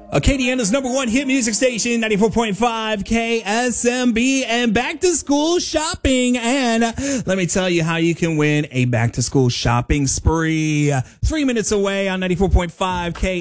Acadiana's number one hit music station, 94.5 KSMB, and back to school shopping. And let me tell you how you can win a back to school shopping spree. 3 minutes away on 94.5